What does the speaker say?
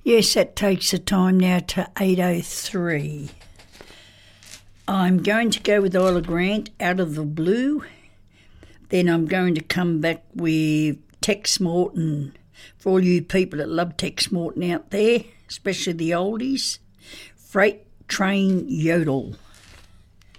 Yes, that takes the time now to 8:03. I'm going to go with Isla Grant, Out of the Blue. Then I'm going to come back with Tex Morton. For all you people that love Tex Morton out there, especially the oldies, Freight Train Yodel.